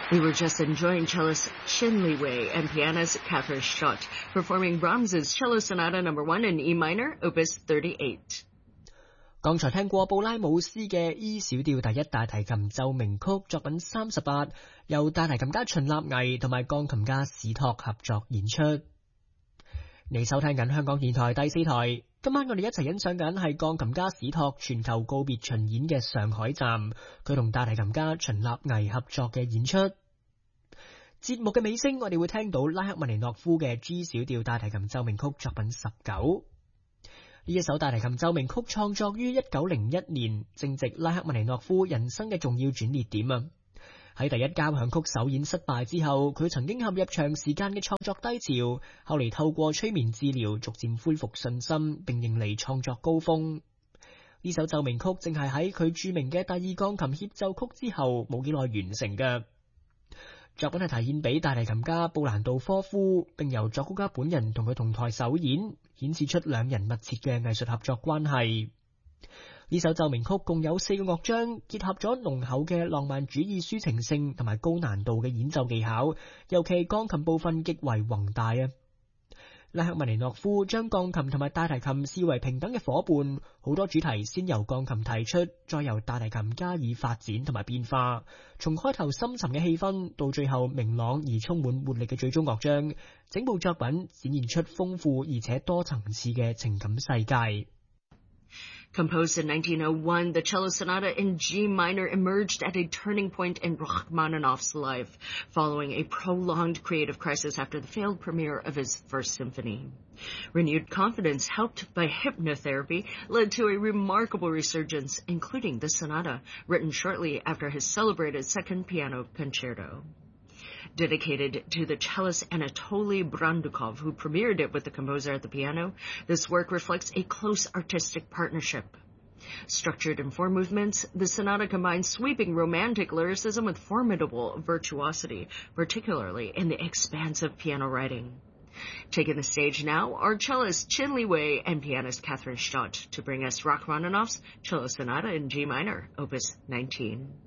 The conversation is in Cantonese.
We were just enjoying cellist Qin Liwei and pianist Catherine Stott performing Brahms's Cello Sonata No. 1 in E minor, Opus 38. 剛才聽過布拉姆斯嘅 E 小調第一大提琴奏鳴曲作品38，由大提琴家秦立藝同埋鋼琴家史托合作演出。你收聽緊香港電台第4台，今晚我哋一齊欣賞緊係鋼琴家史托全球告別巡演嘅上海站，佢同大提琴家秦立藝合作嘅演出。節目嘅尾聲，我哋會聽到拉赫曼尼諾夫嘅 G 小調大提琴奏鳴曲作品19。呢一首大提琴奏鳴曲創作於1901年，正值拉赫曼尼諾夫人生嘅重要轉捩點啊！喺第一交響曲首演失敗之後，佢曾經陷入長時間嘅創作低潮，後嚟透過催眠治療逐漸恢復信心，並迎嚟創作高峰。呢首奏鳴曲正係喺佢著名嘅第二鋼琴協奏曲之後冇幾耐完成嘅。作品係提獻俾大提琴家布蘭道科夫，並由作曲家本人同佢同台首演，顯示出兩人密切嘅藝術合作關係。呢首奏鳴曲共有4個樂章，結合咗濃厚嘅浪漫主義抒情性同埋高難度嘅演奏技巧，尤其鋼琴部分極為宏大啊！拉赫曼尼諾夫將鋼琴同埋大提琴視為平等嘅夥伴，好多主題先由鋼琴提出，再由大提琴加以發展同埋變化，從開頭深沉嘅氣氛到最後明朗而充滿活力嘅最終樂章，整部作品展現出豐富而且多層次嘅情感世界。 Composed in 1901, the cello sonata in G minor emerged at a turning point in Rachmaninoff's life, following a prolonged creative crisis after the failed premiere of his first symphony. Renewed confidence, helped by hypnotherapy, led to a remarkable resurgence, including the sonata, written shortly after his celebrated second piano concerto. Dedicated to the cellist Anatoly Brandukov, who premiered it with the composer at the piano, this work reflects a close artistic partnership. Structured in 4 movements, the sonata combines sweeping romantic lyricism with formidable virtuosity, particularly in the expansive piano writing. Taking the stage now are cellist Qin Liwei and pianist Catherine Stott to bring us Rachmaninoff's Cello Sonata in G minor, Opus 19.